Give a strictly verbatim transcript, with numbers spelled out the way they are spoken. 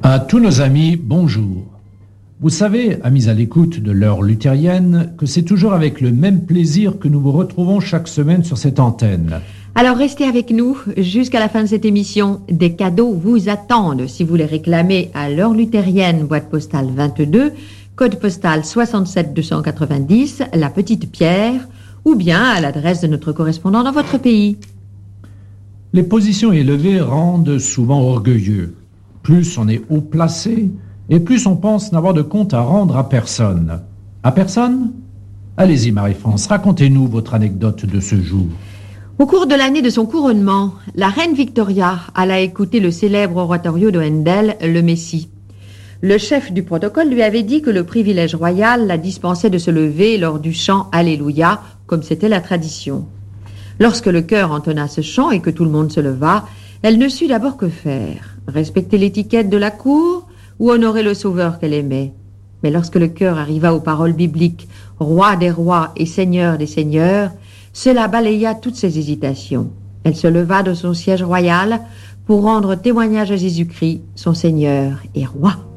À tous nos amis, bonjour. Vous savez, amis à l'écoute de l'heure luthérienne, que c'est toujours avec le même plaisir que nous vous retrouvons chaque semaine sur cette antenne. Alors restez avec nous jusqu'à la fin de cette émission. Des cadeaux vous attendent si vous les réclamez à l'heure luthérienne, boîte postale vingt-deux, code postal soixante-sept deux cent quatre-vingt-dix, La Petite Pierre, ou bien à l'adresse de notre correspondant dans votre pays. Les positions élevées rendent souvent orgueilleux. Plus on est haut placé, et plus on pense n'avoir de compte à rendre à personne. À personne ? Allez-y, Marie-France, racontez-nous votre anecdote de ce jour. Au cours de l'année de son couronnement, la reine Victoria alla écouter le célèbre oratorio de Handel, le Messie. Le chef du protocole lui avait dit que le privilège royal la dispensait de se lever lors du chant Alléluia, comme c'était la tradition. Lorsque le chœur entonna ce chant et que tout le monde se leva, elle ne sut d'abord que faire. Respecter l'étiquette de la cour ou honorer le sauveur qu'elle aimait. Mais lorsque le chœur arriva aux paroles bibliques « Roi des rois et Seigneur des seigneurs », cela balaya toutes ses hésitations. Elle se leva de son siège royal pour rendre témoignage à Jésus-Christ, son Seigneur et Roi.